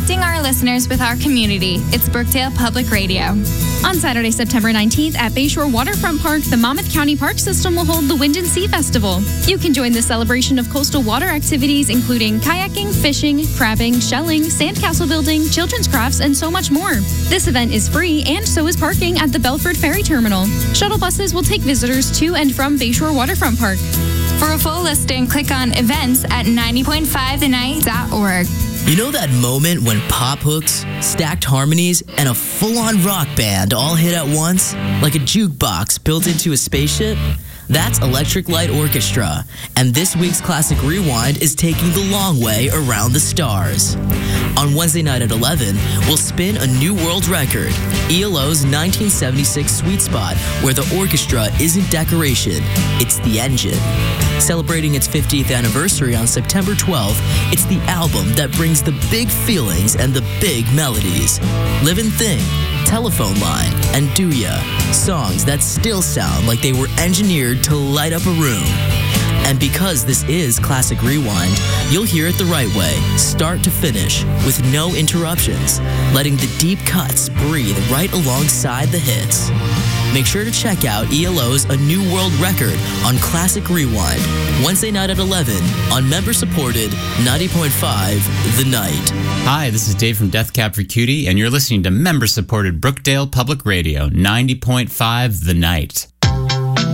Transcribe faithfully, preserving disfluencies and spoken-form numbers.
connecting our listeners with our community. It's Brookdale Public Radio. On Saturday, September nineteenth at Bayshore Waterfront Park, the Monmouth County Park System will hold the Wind and Sea Festival. You can join the celebration of coastal water activities, including kayaking, fishing, crabbing, shelling, sandcastle building, children's crafts, and so much more. This event is free, and so is parking at the Belford Ferry Terminal. Shuttle buses will take visitors to and from Bayshore Waterfront Park. For a full listing, click on events at ninety point five the night dot org. You know that moment when pop hooks, stacked harmonies, and a full-on rock band all hit at once? Like a jukebox built into a spaceship? That's Electric Light Orchestra, and this week's Classic Rewind is taking the long way around the stars. On Wednesday night at eleven, we'll spin a new world record, E L O's nineteen seventy-six Sweet Spot, where the orchestra isn't decoration, it's the engine. Celebrating its fiftieth anniversary on September twelfth, it's the album that brings the big feelings and the big melodies. Livin' Thing, Telephone Line, and Do Ya, songs that still sound like they were engineered to light up a room. And because this is Classic Rewind, you'll hear it the right way, start to finish, with no interruptions, letting the deep cuts breathe right alongside the hits. Make sure to check out E L O's A New World Record on Classic Rewind, Wednesday night at eleven on member-supported ninety point five The Night. Hi, this is Dave from Death Cab for Cutie, and you're listening to member-supported Brookdale Public Radio, ninety point five The Night.